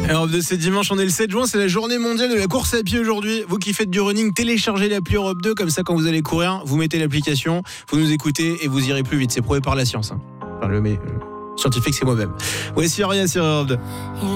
Alors de ce dimanche, on est le 7 juin, c'est la journée mondiale de la course à pied aujourd'hui. Vous qui faites du running, téléchargez l'appli Europe 2, comme ça quand vous allez courir, vous mettez l'application, vous nous écoutez et vous irez plus vite. C'est prouvé par la science. Enfin, le scientifique, c'est moi-même. Voici Aria sur Europe 2.